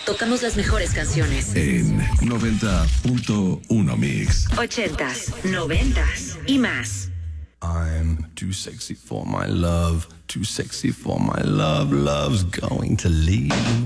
Tocamos las mejores canciones. En 90.1 Mix. 80s, 90s y más. I'm too sexy for my love, too sexy for my love. Love's going to leave.